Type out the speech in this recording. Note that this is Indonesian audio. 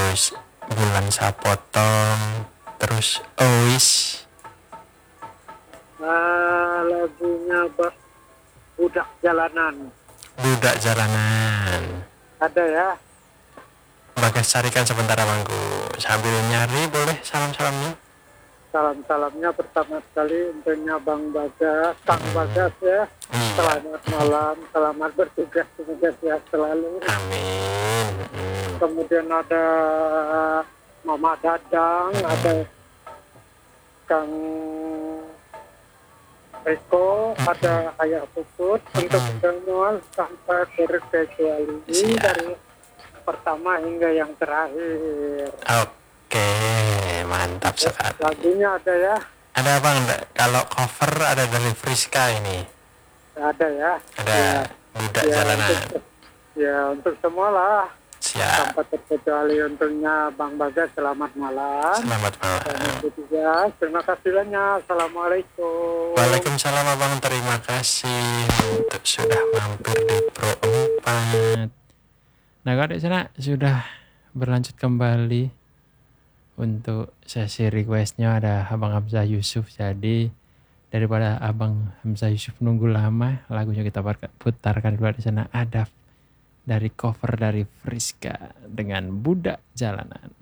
terus Bulan Sapotong, terus Ois. Lagunya Budak Jalanan. Budak Jalanan. Ada ya? Bagas carikan sebentar abangku. Sambil nyari boleh salam-salamnya? Salam-salamnya pertama sekali untuknya Bang Bagas, Kang Bagas ya. Iya. Selamat malam, selamat bertugas, semoga sehat selalu. Amin. Kemudian ada Mama Dadang, ada Kang Eko, ada Ayah Puput, untuk semua tanpa terkecuali dari pertama hingga yang terakhir. Oke, mantap sekali. Lagunya ada ya? Ada bang, kalau cover ada dari Friska ini. Ada ya? Ada ya. Budak ya, Jalanan. Untuk semua lah. Siap. Tanpa terkecuali untuknya Bang Bagas, selamat malam. Selamat malam. Terima kasih banyak. Assalamualaikum. Waalaikumsalam abang, terima kasih untuk sudah mampir di Pro 4. Nah kalau di sana sudah berlanjut kembali untuk sesi requestnya ada Abang Hamzah Yusuf. Jadi daripada Abang Hamzah Yusuf nunggu lama, lagunya kita putarkan dulu. Di sana ada dari cover dari Friska dengan Budak Jalanan.